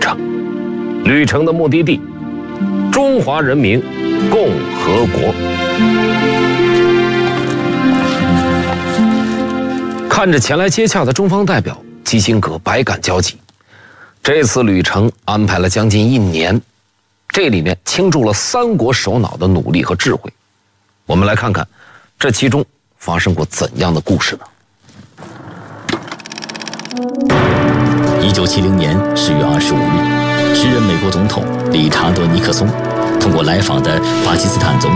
程。旅程的目的地：中华人民共和国。看着前来接洽的中方代表，基辛格百感交集。这次旅程安排了将近1年，这里面倾注了3国首脑的努力和智慧。我们来看看这其中发生过怎样的故事呢 ？1970年10月25日，时任美国总统理查德·尼克松通过来访的巴基斯坦总